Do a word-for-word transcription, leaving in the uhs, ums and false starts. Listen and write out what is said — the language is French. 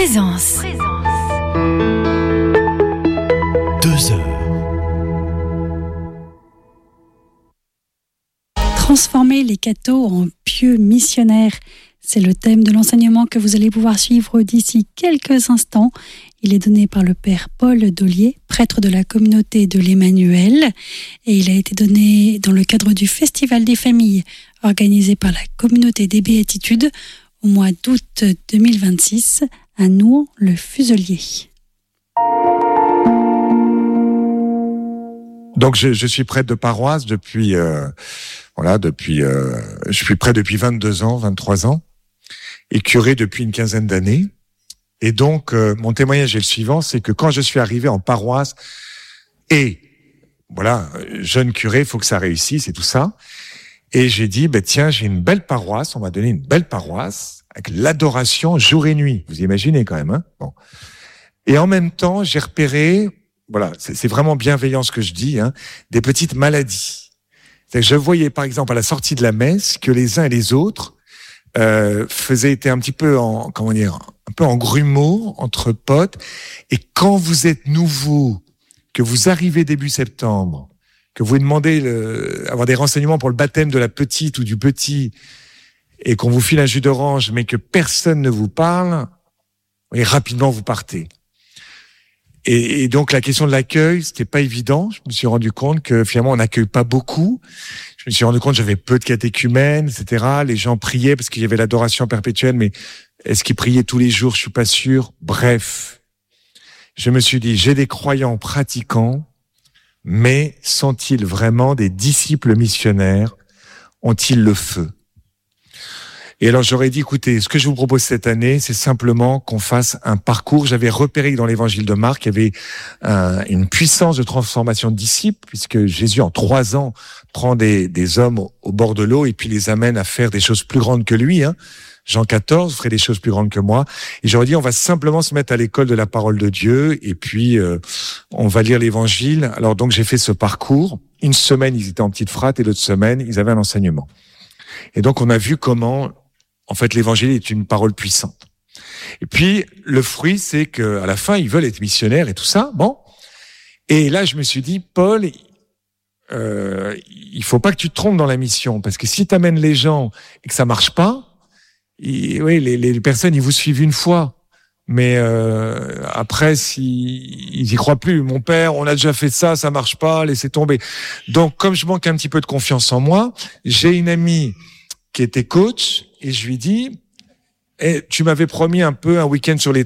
Présence. Deux heures. Transformer les cathos en pieux missionnaires. C'est le thème de l'enseignement que vous allez pouvoir suivre d'ici quelques instants. Il est donné par le père Paul Dollier, prêtre de la communauté de l'Emmanuel. Et il a été donné dans le cadre du Festival des familles, organisé par la communauté des Béatitudes au mois d'août deux mille vingt-six à Nouan-le-Fuselier. Donc je, je suis prêtre de paroisse depuis euh, voilà depuis euh, je suis prêtre depuis vingt-deux ans, vingt-trois ans et curé depuis une quinzaine d'années. Et donc euh, mon témoignage est le suivant, c'est que quand je suis arrivé en paroisse et voilà, jeune curé, faut que ça réussisse et tout ça. Et j'ai dit ben tiens, j'ai une belle paroisse, on m'a donné une belle paroisse avec l'adoration jour et nuit. Vous imaginez quand même hein. Bon. Et en même temps, j'ai repéré voilà, c'est, c'est vraiment bienveillant ce que je dis, hein, des petites maladies. C'est-à-dire que je voyais, par exemple, à la sortie de la messe, que les uns et les autres euh, faisaient, étaient un petit peu en, comment dire, un peu en grumeaux entre potes. Et quand vous êtes nouveau, que vous arrivez début septembre, que vous demandez le, avoir des renseignements pour le baptême de la petite ou du petit, et qu'on vous file un jus d'orange, mais que personne ne vous parle, et rapidement vous partez. Et, et donc la question de l'accueil, c'était pas évident. Je me suis rendu compte que finalement on n'accueille pas beaucoup. Je me suis rendu compte que j'avais peu de catéchumènes, et cetera. Les gens priaient parce qu'il y avait l'adoration perpétuelle, mais est-ce qu'ils priaient tous les jours? Je suis pas sûr. Bref, je me suis dit, j'ai des croyants pratiquants, mais sont-ils vraiment des disciples missionnaires? Ont-ils le feu? Et alors j'aurais dit, écoutez, ce que je vous propose cette année, c'est simplement qu'on fasse un parcours. J'avais repéré que dans l'évangile de Marc, il y avait un, une puissance de transformation de disciples, puisque Jésus, en trois ans, prend des, des hommes au, au bord de l'eau et puis les amène à faire des choses plus grandes que lui. Hein. Jean quatorze ferait des choses plus grandes que moi. Et j'aurais dit, on va simplement se mettre à l'école de la parole de Dieu et puis euh, on va lire l'évangile. Alors donc j'ai fait ce parcours. Une semaine, ils étaient en petite frate et l'autre semaine, ils avaient un enseignement. Et donc on a vu comment... En fait, l'évangile est une parole puissante. Et puis, le fruit, c'est que à la fin, ils veulent être missionnaires et tout ça. Bon. Et là, je me suis dit, Paul, euh, il faut pas que tu te trompes dans la mission, parce que si tu amènes les gens et que ça marche pas, ils, oui, les, les personnes, ils vous suivent une fois. Mais euh, après, si ils y croient plus. Mon père, on a déjà fait ça, ça marche pas, laissez tomber. Donc, comme je manque un petit peu de confiance en moi, j'ai une amie qui était coach, et je lui dis, eh, tu m'avais promis un peu un week-end sur les